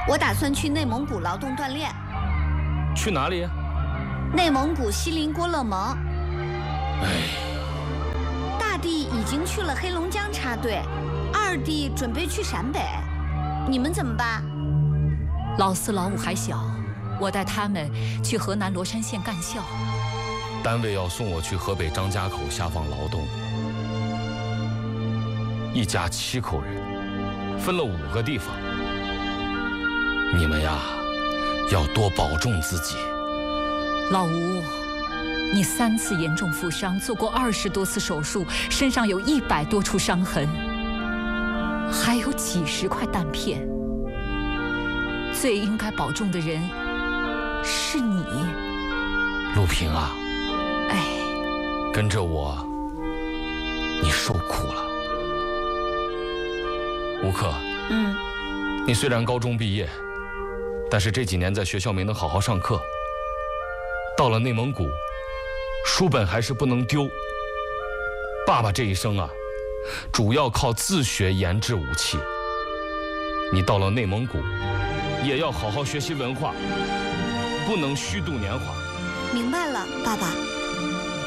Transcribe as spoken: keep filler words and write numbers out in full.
我打算去内蒙古劳动锻炼。 去哪里？ 内蒙古锡林郭勒盟。 哎， 大弟已经去了黑龙江插队，二弟准备去陕北，你们怎么办？ 老四、老五还小，我带他们去河南罗山县干校。 单位要送我去河北张家口下放劳动，一家七口人，分了五个地方。你们呀，要多保重自己。 老吴，你三次严重负伤，做过二十多次手术，身上有一百多处伤痕，还有几十块弹片。最应该保重的人是你， 陆平啊， 哎， 跟着我，你受苦了。吴克， 嗯， 你虽然高中毕业，但是这几年在学校没能好好上课。到了内蒙古，书本还是不能丢。爸爸这一生啊，主要靠自学研制武器。你到了内蒙古，也要好好学习文化，不能虚度年华。 明白了，爸爸。